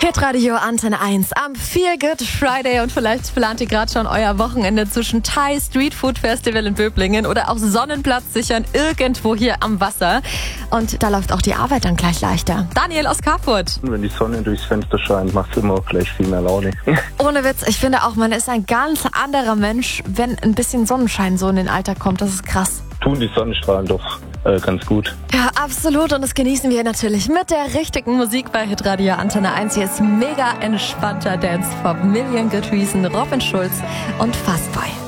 Hitradio Antenne 1 am Feel Good Friday und vielleicht plant ihr gerade schon euer Wochenende zwischen Thai Street Food Festival in Böblingen oder auch Sonnenplatz sichern irgendwo hier am Wasser. Und da läuft auch die Arbeit dann gleich leichter. Daniel aus Carfurt. Wenn die Sonne durchs Fenster scheint, macht es immer auch gleich viel mehr Laune. Ohne Witz, ich finde auch, man ist ein ganz anderer Mensch, wenn ein bisschen Sonnenschein so in den Alltag kommt. Das ist krass. Tun die Sonnenstrahlen doch ganz gut. Ja, absolut. Und das genießen wir natürlich mit der richtigen Musik bei Hitradio Antenne 1. Hier ist mega entspannter Dance von Million Good Reason, Robin Schulz und Fastboy.